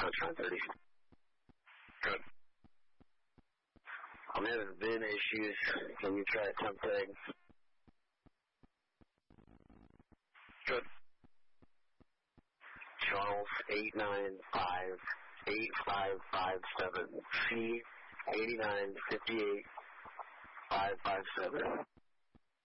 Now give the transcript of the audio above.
Sunshine 30. Good. I'm having VIN issues. Can you try temp tag? Good. Charles 895-8557 C 8958-557.